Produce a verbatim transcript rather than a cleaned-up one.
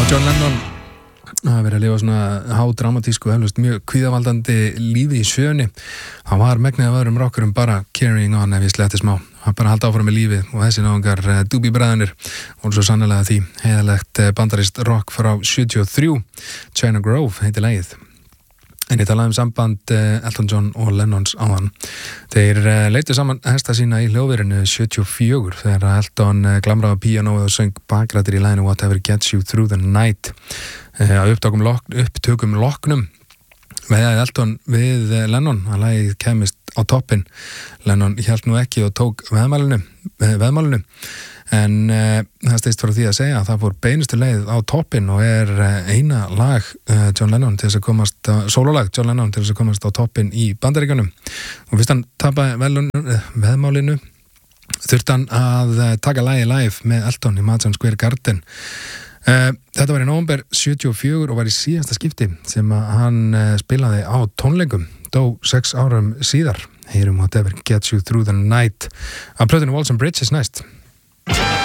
John Lennon að vera að lifa svona hádramatísku eflaust mjög kvíðavaldandi lífi í sjöunni. Hann var megnið af öðrum rockerum bara carrying on ef ég sletti smá. Hann bara haldi áfram með lífið og þessi náungar uh, Doobie bræðurnir og svo sannlega því heiðalegt uh, bandarist rock frá sjötíu og þrjú. China Grove heiti lagið. En ég talaði um samband uh, Elton John og Lennons áðan. Þeir uh, leituðu saman hesta sína í hljóðverinu sjötíu og fjögur þegar Elton uh, glamraði á píanóið og söng bakrættir í laginu Whatever Gets You Through the Night. Uh, að upptökum, lok, upptökum loknum veðjaði Elton við uh, Lennon að lagið kemist á toppin. Lennon hélt nú ekki og tók veðmálinu, veðmálinu. En uh, það steyst frá því að segja að það fór beinustu leið á toppin og er uh, eina lag uh, John Lennon til þess að komast uh, sólolag John Lennon til þess að komast á toppin í Bandaríkjunum. Og fyrst hann tapaði uh, veðmálinu þurfti hann að uh, taka lagið live með Elton í Madison Square Garden. Uh, þetta var í nóvember sjötíu og fjögur og var í síðasta skipti sem að hann uh, spilaði á tónleikum. Dó sex árum síðar. Heyrum Whatever Gets You Through the Night af plötunni Walls and Bridges næst.